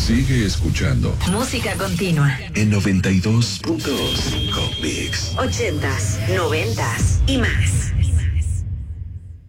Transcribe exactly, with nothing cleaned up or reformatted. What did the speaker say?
Sigue escuchando. Música continua. En noventa y dos punto cinco Mix. Ochentas, noventas y más.